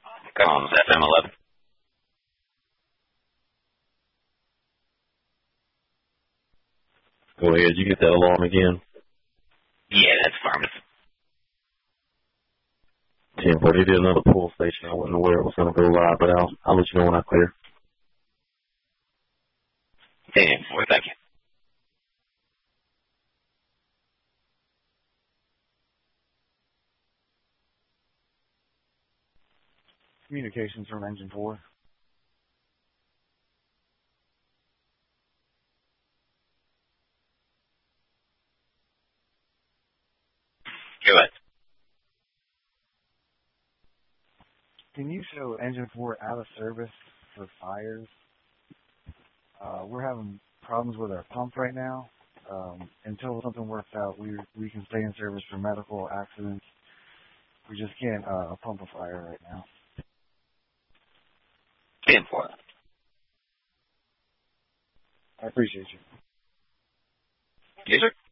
Collins, FM 11. Go ahead. You get that alarm again? Yeah, that's affirmative. 10-4. They did another pull station. I wasn't aware it was going to go live, but I'll let you know when I clear. 10-4, thank you. Communications from Engine 4. Go ahead. Can you show Engine 4 out of service for fires? We're having problems with our pump right now. Until something works out, we can stay in service for medical accidents. We just can't pump a fire right now. 10-4. I appreciate you. Yes, sir.